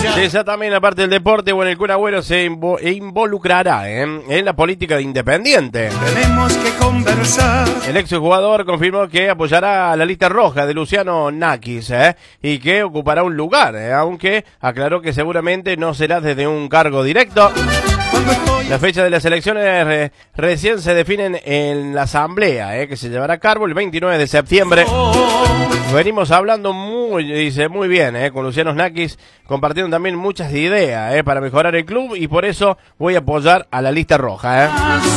Esa también, aparte del deporte, bueno, el Kun Agüero se involucrará en la política de Independiente. Tenemos que conversar. El exjugador confirmó que apoyará a la lista roja de Luciano Nakis y que ocupará un lugar, aunque aclaró que seguramente no será desde un cargo directo. La fecha de las elecciones recién se definen en la asamblea que se llevará a cabo el 29 de septiembre. Venimos hablando muy bien con Luciano Nakis, compartiendo también muchas ideas para mejorar el club y por eso voy a apoyar a la lista roja.